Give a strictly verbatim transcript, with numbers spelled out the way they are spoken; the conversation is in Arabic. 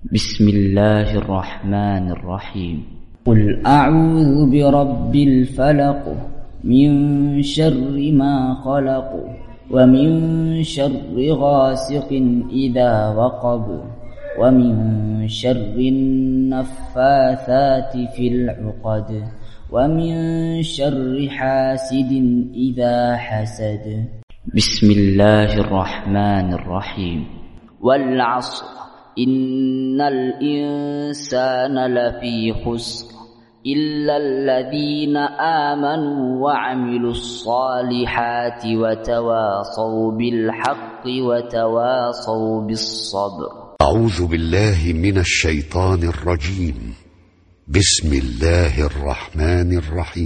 بسم الله الرحمن الرحيم. قل أعوذ برب الفلق من شر ما خلق ومن شر غاسق إذا وقب ومن شر النفاثات في العقد ومن شر حاسد إذا حسد. بسم الله الرحمن الرحيم. والعصر إن الإنسان لفي خسر إلا الذين آمنوا وعملوا الصالحات وتواصوا بالحق وتواصوا بالصبر. أعوذ بالله من الشيطان الرجيم. بسم الله الرحمن الرحيم.